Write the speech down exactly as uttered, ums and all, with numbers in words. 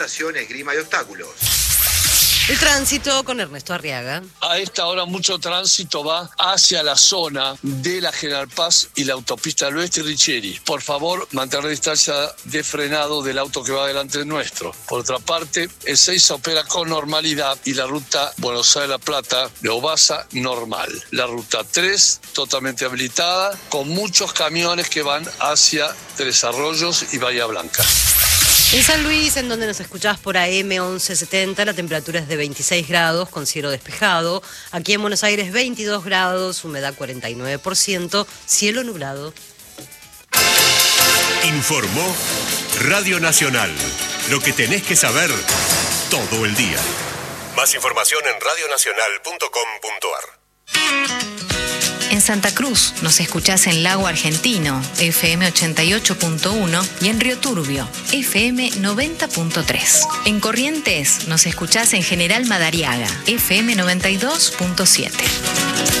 Esgrima y obstáculos. El tránsito con Ernesto Arriaga. A esta hora mucho tránsito va hacia la zona de la General Paz y la autopista del Oeste y Richeri. Por favor, mantener distancia de frenado del auto que va delante nuestro. Por otra parte, el seis opera con normalidad y la ruta Buenos Aires-La Plata de Obasa normal. La ruta tres totalmente habilitada con muchos camiones que van hacia Tres Arroyos y Bahía Blanca. En San Luis, en donde nos escuchás por A M once setenta, la temperatura es de veintiséis grados con cielo despejado. Aquí en Buenos Aires, veintidós grados, humedad cuarenta y nueve por ciento, cielo nublado. Informó Radio Nacional. Lo que tenés que saber todo el día. Más información en radio nacional punto com punto ar. En Santa Cruz nos escuchás en Lago Argentino, F M ochenta y ocho punto uno, y en Río Turbio, F M noventa punto tres. En Corrientes nos escuchás en General Madariaga, F M noventa y dos punto siete.